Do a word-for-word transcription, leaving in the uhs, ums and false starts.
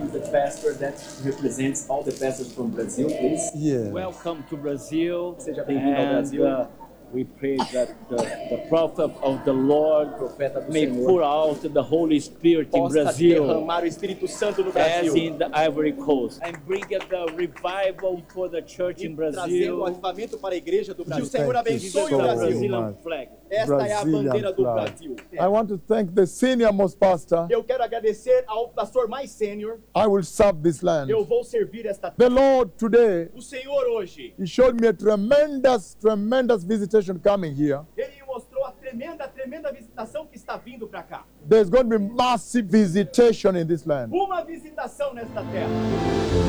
the pastor that represents all the pastors from Brazil, please. Yeah. Welcome to Brazil. Seja bem-vindo ao And Brasil. uh, we pray that the, the prophet of the Lord Profeta do may Senhor pour out the Holy Spirit in possa Brazil derramar o Espírito Santo no as Brasil in the Ivory Coast and bring the revival for the church in e trazendo o Brazil. avivamento para a igreja do Brasil. O Thank Senhor you abençoe so o The Brasil. Brazilian much. flag. Esta é a Brazilian bandeira do flag. Brasil. I want to thank the senior most pastor. Eu quero agradecer ao pastor mais sênior. I will serve this land. Eu vou servir esta The terra. Lord today, O Senhor hoje, He showed me a tremendous, tremendous visitation coming here. Ele me mostrou a tremenda, tremenda visitação que está vindo para cá. There's going to be massive visitation in this land. Uma visitação nesta terra.